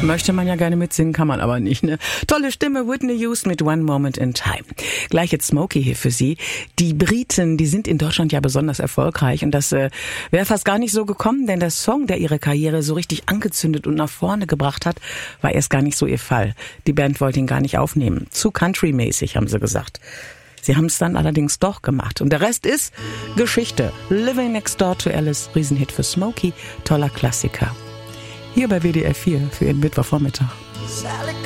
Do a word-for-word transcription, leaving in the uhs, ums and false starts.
Möchte man ja gerne mitsingen, kann man aber nicht, ne? Tolle Stimme, Whitney Houston mit One Moment in Time. Gleich jetzt Smokey hier für Sie. Die Briten, die sind in Deutschland ja besonders erfolgreich und das äh, wäre fast gar nicht so gekommen, denn der Song, der ihre Karriere so richtig angezündet und nach vorne gebracht hat, war erst gar nicht so ihr Fall. Die Band wollte ihn gar nicht aufnehmen. Zu countrymäßig, haben sie gesagt. Sie haben es dann allerdings doch gemacht. Und der Rest ist Geschichte. Living Next Door to Alice, Riesenhit für Smokey, toller Klassiker. Hier bei W D R vier für Ihren Mittwochvormittag.